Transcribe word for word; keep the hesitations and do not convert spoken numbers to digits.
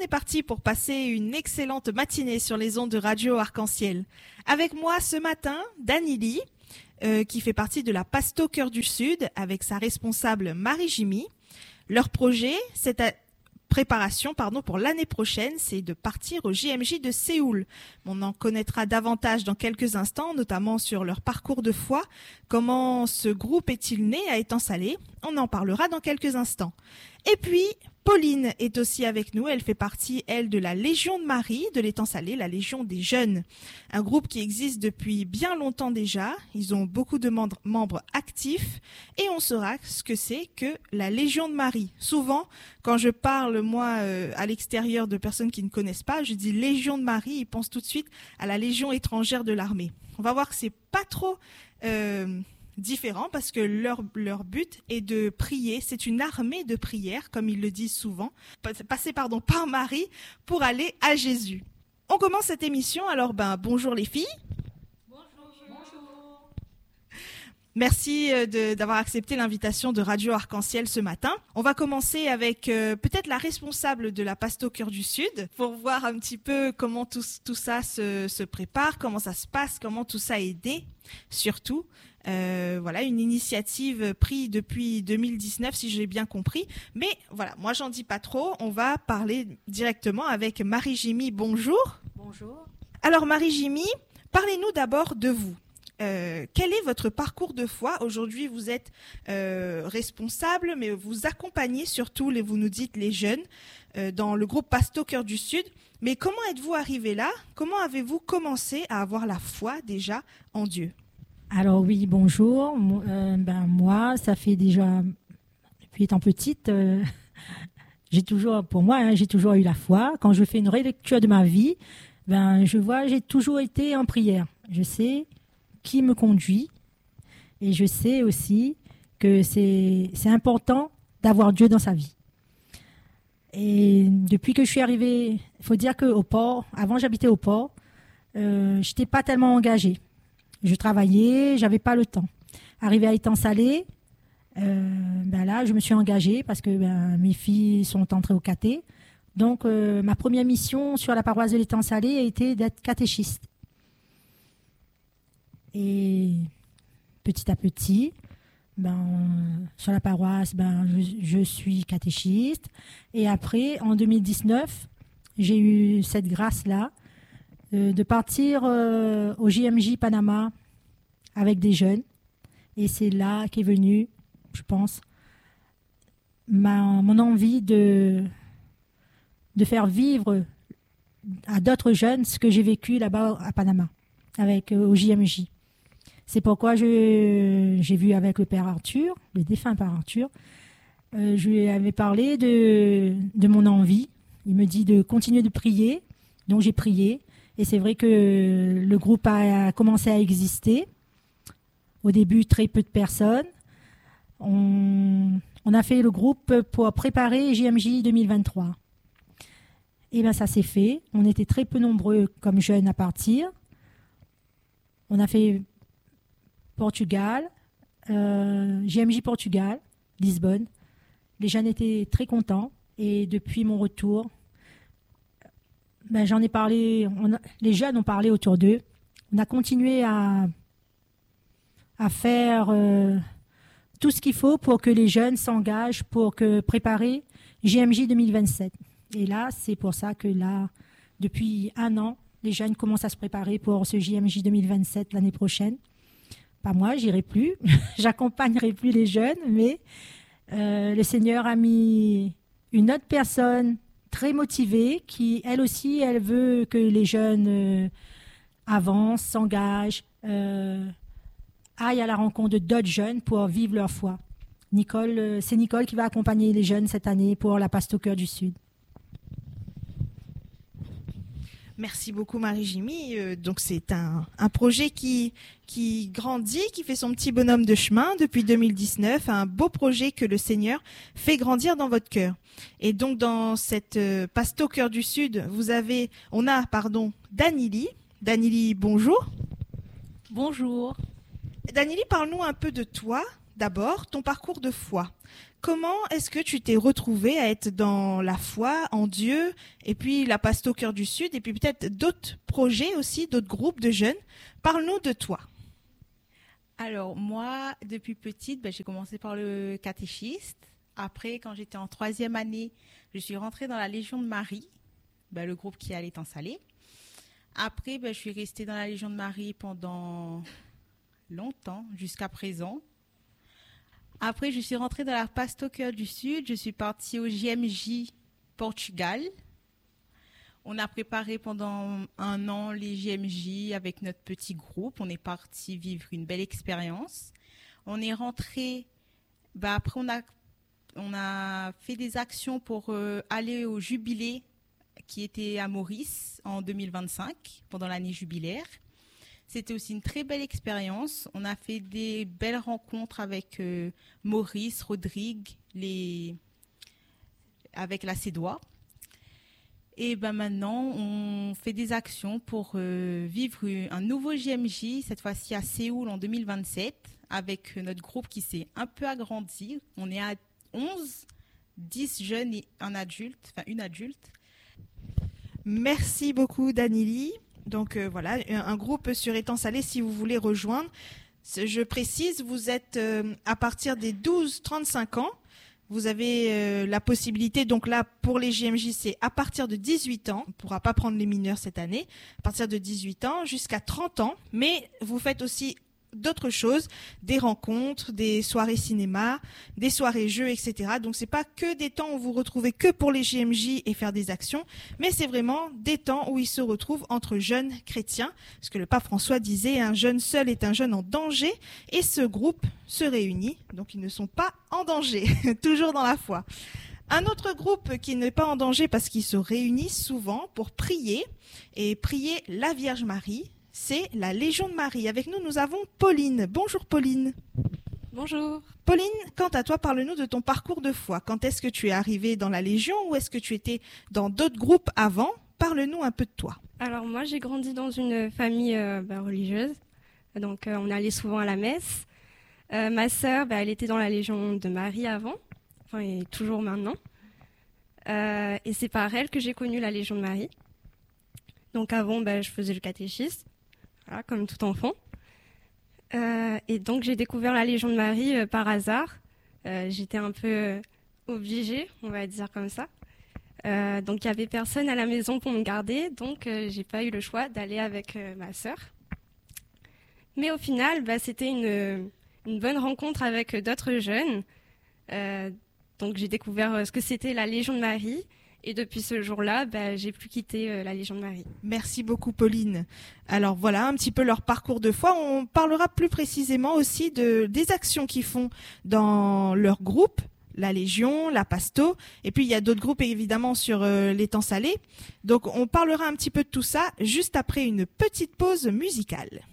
est parti pour passer une excellente matinée sur les ondes de Radio Arc-en-Ciel. Avec moi ce matin, Danily, euh, qui fait partie de la Pasto Cœur du Sud, avec sa responsable Marie-Jimmy. Leur projet, c'est à... préparation pardon, pour l'année prochaine, c'est de partir au J M J de Séoul. On en connaîtra davantage dans quelques instants, notamment sur leur parcours de foi. Comment ce groupe est-il né à Étang-Salé? On en parlera dans quelques instants. Et puis, Pauline est aussi avec nous. Elle fait partie, elle, de la Légion de Marie de l'Étang-Salé, la Légion des Jeunes. Un groupe qui existe depuis bien longtemps déjà. Ils ont beaucoup de membres actifs. Et on saura ce que c'est que la Légion de Marie. Souvent, quand je parle, moi, euh, à l'extérieur de personnes qui ne connaissent pas, je dis Légion de Marie, ils pensent tout de suite à la Légion étrangère de l'armée. On va voir que c'est pas trop... Euh, différent parce que leur, leur but est de prier. C'est une armée de prière, comme ils le disent souvent, passer pardon, par Marie pour aller à Jésus. On commence cette émission, alors ben bonjour les filles. Bonjour. Bonjour. Merci de, d'avoir accepté l'invitation de Radio Arc-en-Ciel ce matin. On va commencer avec euh, peut-être la responsable de la Pasto Cœur du Sud pour voir un petit peu comment tout, tout ça se, se prépare, comment ça se passe, comment tout ça est né, surtout. Euh, voilà, une initiative prise depuis deux mille dix-neuf, si j'ai bien compris. Mais voilà, moi j'en dis pas trop. On va parler directement avec Marie-Jimmy. Bonjour. Bonjour. Alors Marie-Jimmy, parlez-nous d'abord de vous. Euh, quel est votre parcours de foi? Aujourd'hui, vous êtes euh, responsable, mais vous accompagnez surtout, les, vous nous dites, les jeunes euh, dans le groupe Pasto Cœur du Sud. Mais comment êtes-vous arrivé là? Comment avez-vous commencé à avoir la foi déjà en Dieu? Alors oui, bonjour. Euh, ben moi, ça fait déjà depuis étant petite, euh, j'ai toujours, pour moi, hein, j'ai toujours eu la foi. Quand je fais une relecture de ma vie, ben je vois, j'ai toujours été en prière. Je sais qui me conduit et je sais aussi que c'est c'est important d'avoir Dieu dans sa vie. Et depuis que je suis arrivée, il faut dire que au port, avant j'habitais au port, euh, j'étais pas tellement engagée. Je travaillais, j'avais pas le temps. Arrivé à Étang-Salé, euh, ben là, je me suis engagée parce que ben, mes filles sont entrées au caté. Donc, euh, ma première mission sur la paroisse de l'Étang-Salé a été d'être catéchiste. Et petit à petit, ben, sur la paroisse, ben, je, je suis catéchiste. Et après, en deux mille dix-neuf, j'ai eu cette grâce-là de partir euh, au J M J Panama avec des jeunes. Et c'est là qu'est venue, je pense, ma, mon envie de, de faire vivre à d'autres jeunes ce que j'ai vécu là-bas à Panama, avec, euh, au J M J. C'est pourquoi je, j'ai vu avec le père Arthur, le défunt père Arthur, euh, je lui avais parlé de, de mon envie. Il me dit de continuer de prier, donc j'ai prié. Et c'est vrai que le groupe a commencé à exister. Au début, très peu de personnes. On, on a fait le groupe pour préparer J M J deux mille vingt-trois. Et bien ça s'est fait. On était très peu nombreux comme jeunes à partir. On a fait Portugal, euh, J M J Portugal, Lisbonne. Les jeunes étaient très contents. Et depuis mon retour, ben, j'en ai parlé, on a, les jeunes ont parlé autour d'eux. On a continué à, à faire euh, tout ce qu'il faut pour que les jeunes s'engagent pour que préparer J M J deux mille vingt-sept. Et là, c'est pour ça que là, depuis un an, les jeunes commencent à se préparer pour ce J M J deux mille vingt-sept l'année prochaine. Pas moi, j'irai plus, j'accompagnerai plus les jeunes, mais euh, le Seigneur a mis une autre personne très motivée, qui, elle aussi, elle veut que les jeunes euh, avancent, s'engagent, euh, aillent à la rencontre d'autres jeunes pour vivre leur foi. Nicole, euh, c'est Nicole qui va accompagner les jeunes cette année pour la Pasto Cœur du Sud. Merci beaucoup Marie-Jimmy. Euh, donc c'est un, un projet qui, qui grandit, qui fait son petit bonhomme de chemin depuis deux mille dix-neuf, un beau projet que le Seigneur fait grandir dans votre cœur. Et donc dans cette euh, Pasto Cœur du Sud, vous avez, on a pardon Danily. Danily, bonjour. Bonjour. Danily, parle-nous un peu de toi d'abord, ton parcours de foi. comment est-ce que tu t'es retrouvée à être dans la foi en Dieu et puis la Pasto Cœur du Sud et puis peut-être d'autres projets aussi, d'autres groupes de jeunes? Parle-nous de toi. Alors, moi, depuis petite, ben, j'ai commencé par le catéchiste. Après, quand j'étais en troisième année, je suis rentrée dans la Légion de Marie, ben, le groupe qui allait en Salé. Après, ben, je suis restée dans la Légion de Marie pendant longtemps, jusqu'à présent. Après, je suis rentrée dans la Pasto Cœur du Sud. Je suis partie au J M J Portugal. On a préparé pendant un an les J M J avec notre petit groupe. On est parti vivre une belle expérience. On est rentré. Bah après, on a, on a fait des actions pour euh, aller au jubilé qui était à Maurice en deux mille vingt-cinq, pendant l'année jubilaire. C'était aussi une très belle expérience. On a fait des belles rencontres avec euh, Maurice, Rodrigue, les... avec la Cédois. Et ben maintenant, on fait des actions pour euh, vivre un nouveau J M J, cette fois-ci à Séoul en deux mille vingt-sept, avec notre groupe qui s'est un peu agrandi. On est à onze, dix jeunes et un adulte, enfin une adulte. Merci beaucoup, Danily. Donc euh, voilà, un groupe sur Étang Salé si vous voulez rejoindre. Je précise, vous êtes euh, à partir des douze trente-cinq ans. Vous avez euh, la possibilité, donc là, pour les J M J, c'est à partir de dix-huit ans. On ne pourra pas prendre les mineurs cette année. À partir de dix-huit ans jusqu'à trente ans. Mais vous faites aussi d'autres choses, des rencontres, des soirées cinéma, des soirées jeux, et cetera. Donc c'est pas que des temps où vous vous retrouvez que pour les J M J et faire des actions, mais c'est vraiment des temps où ils se retrouvent entre jeunes chrétiens. Parce que le pape François disait, un jeune seul est un jeune en danger, et ce groupe se réunit, donc ils ne sont pas en danger, toujours dans la foi. Un autre groupe qui n'est pas en danger parce qu'ils se réunissent souvent pour prier, et prier la Vierge Marie, c'est la Légion de Marie. Avec nous, nous avons Pauline. Bonjour Pauline. Bonjour. Pauline, quant à toi, parle-nous de ton parcours de foi. Quand est-ce que tu es arrivée dans la Légion ou est-ce que tu étais dans d'autres groupes avant? Parle-nous un peu de toi. Alors moi, j'ai grandi dans une famille euh, bah, religieuse. Donc euh, on allait souvent à la messe. Euh, ma sœur, bah, elle était dans la Légion de Marie avant, enfin et toujours maintenant. Euh, et c'est par elle que j'ai connu la Légion de Marie. Donc avant, bah, je faisais le catéchisme. Voilà, comme tout enfant. Euh, et donc, j'ai découvert la Légion de Marie euh, par hasard. Euh, j'étais un peu euh, obligée, on va dire comme ça. Euh, donc, il n'y avait personne à la maison pour me garder. Donc, euh, j'ai pas eu le choix d'aller avec euh, ma sœur. Mais au final, bah, c'était une, une bonne rencontre avec d'autres jeunes. Euh, donc, j'ai découvert euh, ce que c'était la Légion de Marie. Et depuis ce jour-là, bah, j'ai plus quitté euh, la Légion de Marie. Merci beaucoup, Pauline. Alors voilà un petit peu leur parcours de foi. On parlera plus précisément aussi de des actions qu'ils font dans leur groupe, la Légion, la Pasto. Et puis il y a d'autres groupes évidemment sur euh, l'Étang Salé. Donc on parlera un petit peu de tout ça juste après une petite pause musicale.